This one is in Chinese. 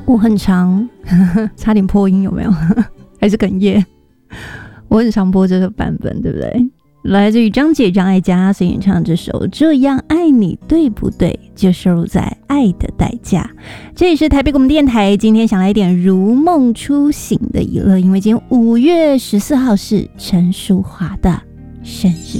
我很常差点破音有没有还是哽咽，我很常播这个版本对不对？来自于张姐张艾嘉所演唱这首《这样爱你对不对》，就收录在《爱的代价》。这里是台北广播电台，今天想来一点如梦初醒的娱乐，因为今天5月14号是陈淑桦的生日。